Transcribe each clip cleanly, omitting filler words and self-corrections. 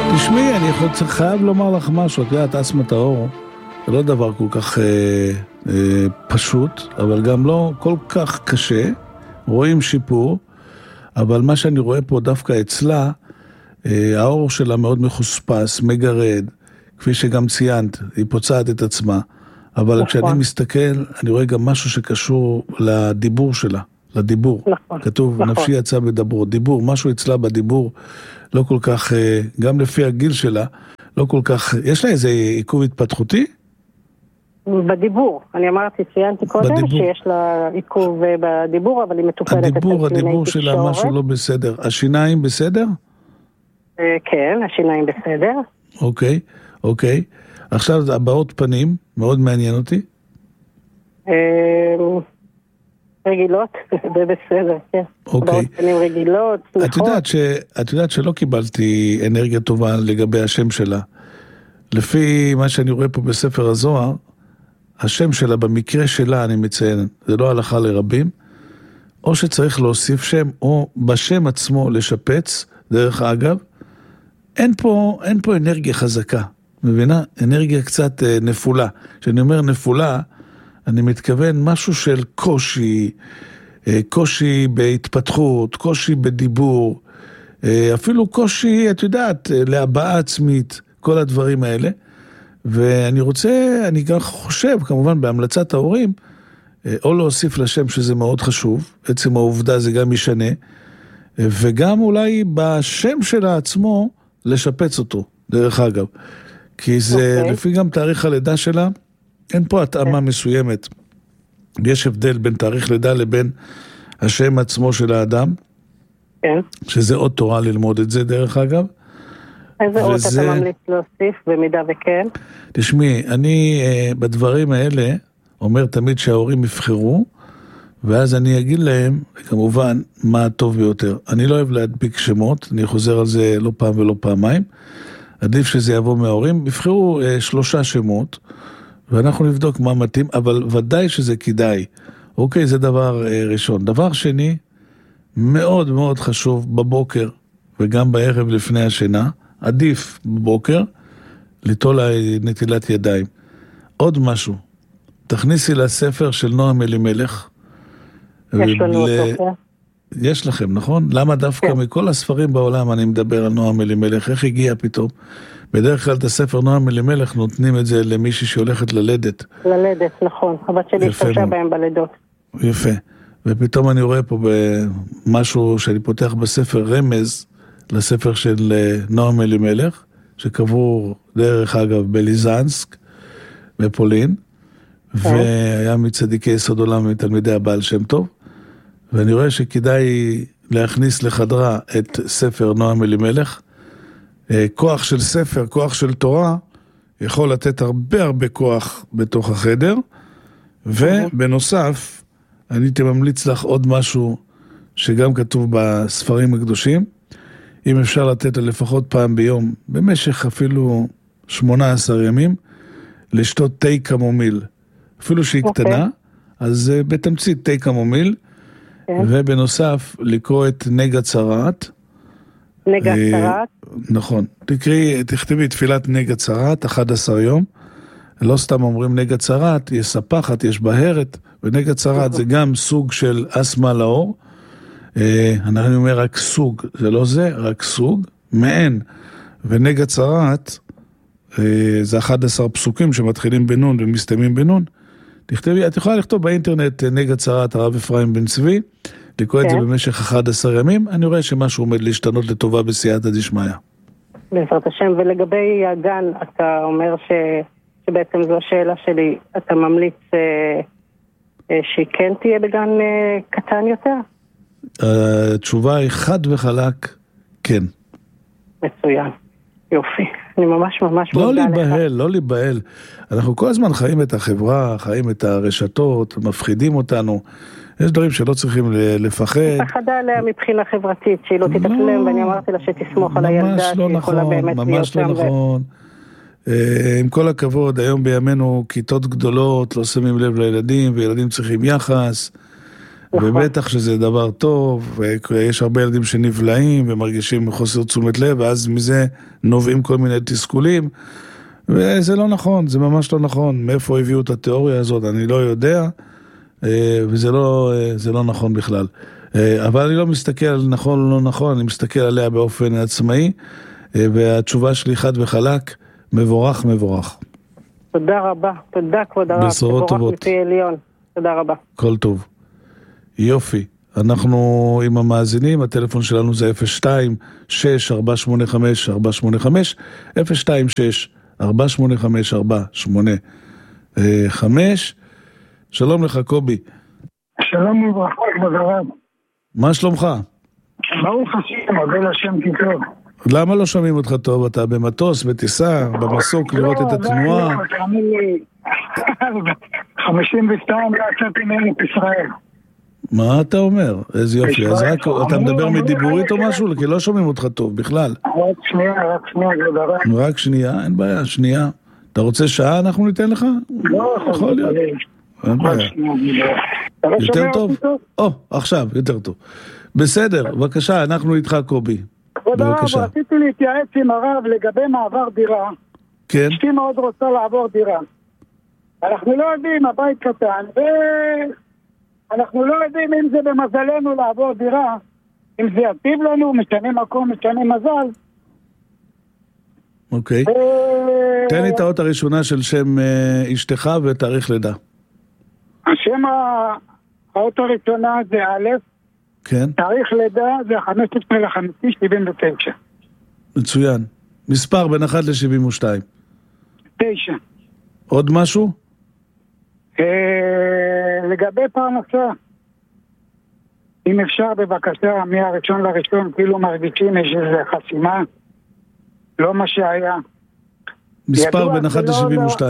תשמעי, אני חייב לומר לך משהו, את יודעת, אסתמת העור, זה לא דבר כל כך פשוט, אבל גם לא כל כך קשה, רואים שיפור, אבל מה שאני רואה פה דווקא אצלה, העור שלה מאוד מחוספס, מגרד, כפי שגם ציינת, היא פוצעת את עצמה, אבל נכון. כשאני מסתכל, אני רואה גם משהו שקשור לדיבור שלה, לדיבור. נכון. כתוב, נכון. נפשי יצא בדברו, דיבור, משהו אצלה בדיבור, לא כל כך, גם לפי הגיל שלה, לא כל כך, יש לה איזה עיכוב התפתחותי? בדיבור, אני אמרתי, ציינתי קודם שיש לה עיכוב בדיבור, אבל היא מטופלת את הדיבור שלה משהו לא בסדר. השיניים בסדר? כן, השיניים בסדר. אוקיי. עכשיו הבעות פנים, מאוד מעניין אותי. רגילות, זה בסדר, כן. הבעות פנים רגילות, נכון. את יודעת שלא קיבלתי אנרגיה טובה לגבי השם שלה. לפי מה שאני רואה פה בספר הזוהר, השם שלה, במקרה שלה אני מציין, זה לא הלכה לרבים, או שצריך להוסיף שם, או בשם עצמו לשפץ, דרך אגב, אין פה אנרגיה חזקה, מבינה? אנרגיה קצת נפולה. כשאני אומר נפולה, אני מתכוון משהו של קושי בהתפתחות, קושי בדיבור, אפילו קושי, את יודעת, להבעה עצמית, כל הדברים האלה. ואני גם חושב, כמובן בהמלצת ההורים, או להוסיף לשם שזה מאוד חשוב, עצם העובדה זה גם משנה, וגם אולי בשם שלה עצמו לשפץ אותו, דרך אגב. כי זה, לפי גם תאריך הלידה שלה, אין פה התאמה מסוימת. יש הבדל בין תאריך לידה לבין השם עצמו של האדם, שזה עוד תורה ללמוד את זה, דרך אגב. איזה עוד אתה ממליץ להוסיף, במידה וכן? תשמעי, אני בדברים האלה אומר תמיד שההורים יבחרו, ואז אני אגיד להם, כמובן, מה הטוב ביותר. אני לא אוהב להדביק שמות, אני חוזר על זה לא פעם ולא פעמיים, עדיף שזה יבוא מההורים, יבחרו 3 שמות, ואנחנו נבדוק מה מתאים, אבל ודאי שזה כדאי. אוקיי, זה דבר ראשון. דבר שני, מאוד מאוד חשוב בבוקר, וגם בערב לפני השינה, עדיף בבוקר, ליטול נטילת ידיים. עוד משהו, תכניסי לספר של נועם אלימלך. יש לנו אותו. יש לכם, נכון? למה דווקא מכל הספרים בעולם אני מדבר על נועם אלימלך? איך הגיע פתאום? בדרך כלל את הספר נועם אלימלך נותנים את זה למישהי שהולכת ללדת. ללדת, נכון. הבת שלי השתמשה בהם בלידות. יפה. ופתאום אני רואה פה משהו שאני פותח בספר רמז, לספר של נועם אלימלך, שקבור דרך אגב בליזנסק, בפולין, והיה מצדיקי יסוד עולם מתלמידי הבעל שם טוב, ואני רואה שכדאי להכניס לחדרה את ספר נועם אלימלך. כוח של ספר, כוח של תורה, יכול לתת הרבה כוח בתוך החדר, ובנוסף, אני הייתי ממליץ לך עוד משהו שגם כתוב בספרים הקדושים, אם אפשר לתת לפחות פעם ביום, במשך אפילו 18 ימים, לשתות תה קמומיל. אפילו שהיא קטנה, אז בתמצית תה קמומיל, ובנוסף לקרוא את נגע צרעת. נגע צרעת? נכון. תכתבי תפילת נגע צרעת, 11 יום. לא סתם אומרים נגע צרעת, יש ספחת, יש בהרת, ונגע צרעת זה גם סוג של אסמה לאור. אני אומר רק סוג, זה לא זה, רק סוג, מעין. ונגע צרעת, זה 11 פסוקים שמתחילים בנון ומסתיימים בנון. תכתבי, את יכולה לכתוב באינטרנט נגע צרעת הרב אפרים בן צבי, לקרוא את זה במשך 11 ימים, אני רואה שמשהו עומד להשתנות לטובה בסייעתא דשמיא. בעזרת השם, ולגבי הגן, אתה אומר שבעצם זו השאלה שלי, אתה ממליץ שהיא כן תהיה בגן קטן יותר? התשובה היא חד וחלק, כן. מצוין, יופי. אני ממש מודה לך. לא להיבהל. אנחנו כל הזמן חיים את החברה, חיים את הרשתות, מפחידים אותנו. יש דברים שלא צריכים לפחד. פחדה עליה מבחינה חברתית, שהיא לא תתאקלם, ואני אמרתי לה שתסמוך על הילדה, שיכולה באמת להיות שם. ממש לא נכון. עם כל הכבוד, היום בימינו כיתות גדולות, לא שמים לב לילדים, וילדים צריכים יחס. ובטח שזה דבר טוב, ויש הרבה ילדים שנבלעים ומרגישים חוסר תשומת לב, ואז מזה נובעים כל מיני תסכולים, וזה לא נכון, זה ממש לא נכון. מאיפה הביאו את התיאוריה הזאת, אני לא יודע, וזה לא נכון בכלל. אבל אני לא מסתכל על נכון או לא נכון, אני מסתכל עליה באופן עצמאי, והתשובה שלי חד וחלק, מבורך, מבורך. תודה רבה, תודה כבוד הרב. בשורות טובות. מפי עליון. תודה רבה. כל טוב. יופי. אנחנו עם המאזינים, הטלפון שלנו זה 026-485-485, 026-485-485. שלום לך, קובי. שלום וברכה, כבוד הרב. מה שלומך? ברוך השם, מודה להשם כי טוב. למה לא שומעים אותך טוב? אתה במטוס, בטיסה, במסוק, לראות את התנועה? 52 לא יצאתי מארץ ישראל. מה אתה אומר? איזה יופי. אז רק אתה מדבר מדיבורית או משהו? כי לא שומעים אותך טוב בכלל. רק שנייה, כבוד הרב. רק שנייה, אין בעיה, שנייה. אתה רוצה שעה אנחנו ניתן לך? לא, יכול להיות. אין בעיה. יותר טוב? עכשיו, יותר טוב. בסדר, בבקשה, אנחנו איתך, קובי. כבוד הרב, רציתי להתייעץ עם הרב לגבי מעבר דירה. כן. אשתי מאוד רוצה לעבור דירה. אנחנו לא יודעים, הבית קטן, ואנחנו לא יודעים אם זה במזלנו לעבור דירה, אם זה יטיב לנו, משנה מקום, משנה מזל. אוקיי. תן לי את האות הראשונה של שם אשתך ותאריך לידה. השם האות הראשונה זה א', כן. תאריך לידה זה 15/5/79. מצוין. מספר בין 1 ל-72. 9. עוד משהו? לגבי פרנסה, אם אפשר בבקשה, מהראשון לראשון, כאילו מרגישים יש איזו חסימה, לא מה שהיה. מספר בין 1 ל-72.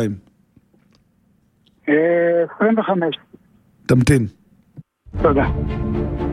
25. תמתין. תודה.